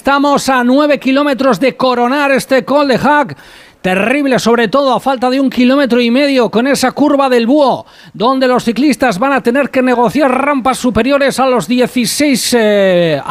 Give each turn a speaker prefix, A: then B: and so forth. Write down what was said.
A: Estamos a 9 kilómetros de coronar este Col de Hac. Terrible, sobre todo a falta de 1,5 kilómetros con esa curva del Búho, donde los ciclistas van a tener que negociar rampas superiores a los 16